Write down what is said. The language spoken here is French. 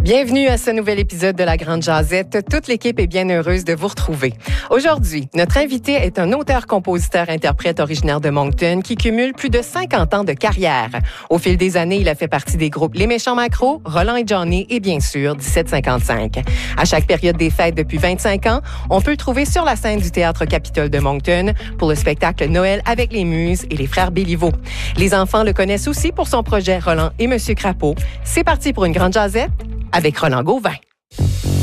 Bienvenue à ce nouvel épisode de La Grande Jazette. Toute l'équipe est bien heureuse de vous retrouver. Aujourd'hui, notre invité est un auteur-compositeur-interprète originaire de Moncton qui cumule plus de 50 ans de carrière. Au fil des années, il a fait partie des groupes Les Méchants Macros, Roland et Johnny et bien sûr 1755. À chaque période des fêtes depuis 25 ans, on peut le trouver sur la scène du Théâtre Capitole de Moncton pour le spectacle Noël avec les Muses et les Frères Béliveau. Les enfants le connaissent aussi pour son projet Roland et Monsieur Crapaud. C'est parti pour une Grande Jazette avec Roland Gauvin.